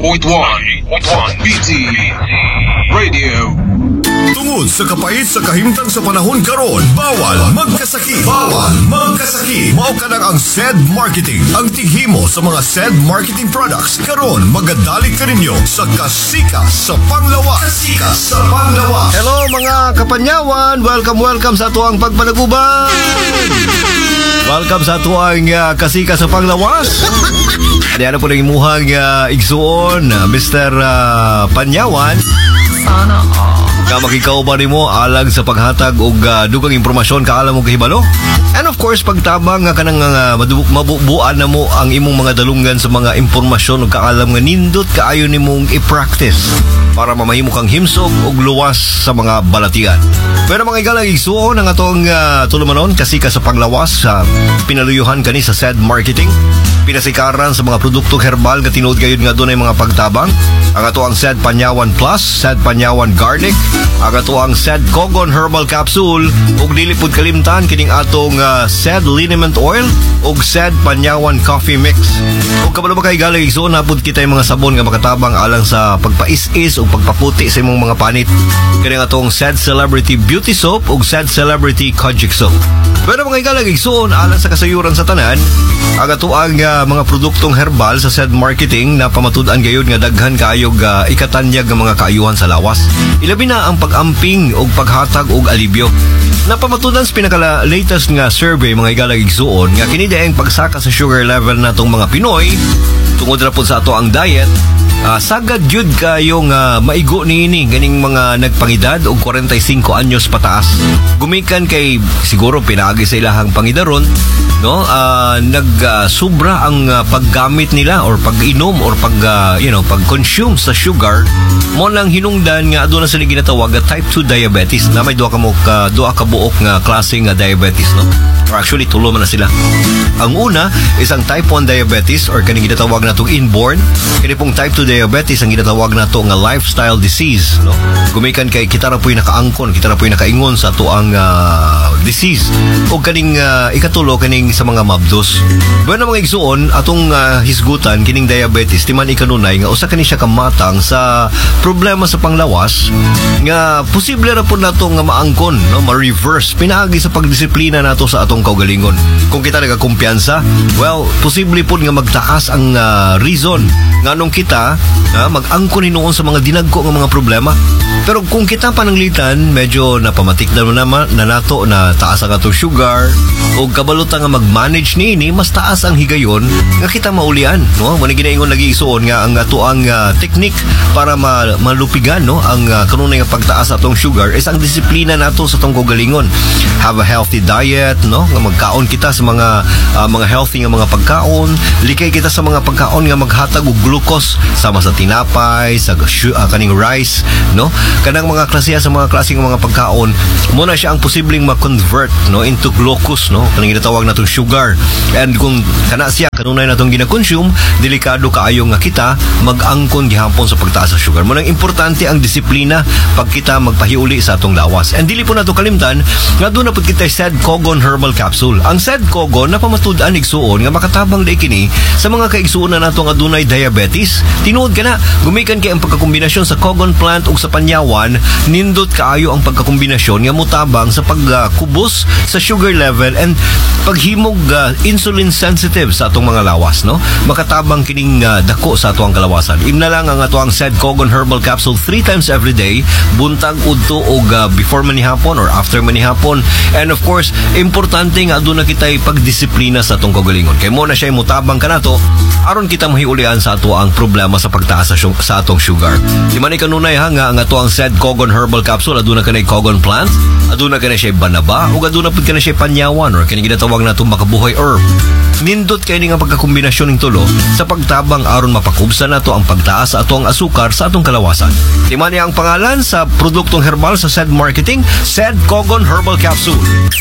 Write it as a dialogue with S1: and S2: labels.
S1: BT Radio.
S2: Tungod sa kapait sa kahimtang sa panahon karon, bawal magkasakit. Mao ka ang SED Marketing, ang tighimo sa mga SED marketing products. Karon magadalik ka ninyo sa Kasika sa Panglawas.
S3: Hello mga kapanyawan, welcome sa tuwang pagpanaguban. Welcome sa tuwang Kasika sa Panglawas. Diyan po nang imuhang igsuon, Mr. Panyawan. Sana makikauban mo alang sa paghatag og dugang impormasyon kaalam mo kahibalo. And of course, pagtabang nga kanang mabubuan na mo ang imong mga dalungan sa mga impormasyon ug kaalam nga nindot kaayo nimong i-practice para mamahimo kang himsog ug luwas sa mga balatian. Pero mga igalang igsuon ang atong tulumanon Kasika sa Panglawas sa pinaluyuhan kani sa SED Marketing. Pinasikaran sa mga produktong herbal nga tinuod gayud nga dunay mga pagtabang. Ang ato ang SED Panyawan Plus, SED Panyawan Garlic, ang ato ang SED Kogon Herbal Capsule, ug dili pud kalimtan kining atong SED Liniment Oil ug SED Panyawan Coffee Mix. Ug kabalo ba kay galing igsuon napud kita yung mga sabon nga makatabang alang sa pagpais-is ug pagpaputi sa imong mga panit. Kining atong SED Celebrity Beauty Soap ug SED Celebrity Kojic Soap. Pero mga igalang igsuon alang sa kasayuran sa tanan, ang ato ang mga produktong herbal sa SED Marketing na pamatud-an gayud nga daghan kaayog ikatanyag nga mga kaayuhan sa lawas. Ilabi na ang pag-amping o paghatag og alibyo. Napamatudan sa pinaka-latest nga survey mga igalang igsuon nga kini daeng pagsaka sa sugar level natong mga Pinoy tungod ra pud sa ato ang diet. Sagad jud kayong maigo niini ganing mga nagpangidad og 45 anyos pataas. Gumikan kay siguro pinaagi sa ilahang pangidaron, no? Nagsubra ang paggamit nila or pag-inom or pag-consume sa sugar mo lang hinungdan nga aduna sila ginatawag nga type 2 diabetes na may duha ka buok nga klase nga diabetes, no? Or actually tulo man na sila. Ang una is ang type 1 diabetes or kaning ginatawag natong inborn. Kini pong type 2 diabetes ang ginatawag nato nga lifestyle disease, no? Gumikan kay kita ra po'y nakaangkon, kita ra po'y nakaingon sa ato ang disease. O kaning ikatulo kaning sa mga mabdos. Bueno mga igsuon atong hisgutan kining diabetes timan ikanunay nga usa kani siya kamatang sa problema sa panglawas nga posible ra pud nato nga maangkon, no, ma-reverse pinaagi sa pagdisiplina nato sa atong kaugalingon. Kung kita nagakumpiyansa, well, posible pud nga magtaas ang reason nganong kita mag-angkon hinuon sa mga dinagko nga mga problema. Pero kung kita pananglitan, medyo napamatik na nato na taas ang atong sugar o kabalutan nga mag-manage niini, mas taas ang higayon nga kita maulian, no? Muna ginaingon lagi isuon nga ang ato ang technique para malupigan, no, ang kanunay nga pagtaas atong sugar is ang disiplina nato sa atong kaugalingon. Have a healthy diet, no? Nga magkaon kita sa mga healthy nga mga pagkaon, likay kita sa mga pagkaon nga maghatag og glucose sama sa tinapay, sa kaning rice, no? Kanang mga klase sa mga klaseng mga pagkaon muna siya ang posibleng ma-convert, no, into glucose, no, kanang ginatawag natong sugar. And kung kana siya kanunay natong gina-consume, delikado kaayo nga kita mag-angkon gihapon sa pagtaas sa sugar. Munang importante ang disiplina pag kita magpahiuli sa atong lawas. And dili po nato kalimtan nga doon na pud kita SED Kogon Herbal Capsule. Ang SED Kogon na pamatud-an igsuon nga makatabang day kini sa mga kaigsuon na nato nga dunay diabetes. Tinuod kana gumikan kay ang pagkakombinasyon sa Kogon plant ug sa Panyawan, nindot kaayo ang pagkakombinasyon nga mutabang sa pagkubos sa sugar level and paghimog insulin sensitive sa atong mga lawas, no? Makatabang kining dako sa atong kalawasan. Imna lang ang atong SED Kogon Herbal Capsule 3 times every day, buntag udto og before manihapon or after manihapon. And of course, importante nga aduna kitay pagdisiplina sa atong kaugalingon. Kay mo na siya mutabang kanato aron kita mahiulian sa ato ang problema sa pagtaas sa atong sugar. Di man kanunay nga ang ato ang SED Kogon Herbal Capsule aduna kanay Kogon plant, aduna kanay siya banaba ug aduna pud kanay siya Panyawan or kini ginatawag natong makabuhay herb. Nindot kay ni nga pagkakombinasyon ning tulo sa pagtabang aron mapakubsan nato ang pagtaas sa atong asukar sa atong kalawasan. Di man ang pangalan sa produktong herbal sa SED Marketing, SED Kogon Herbal Capsule.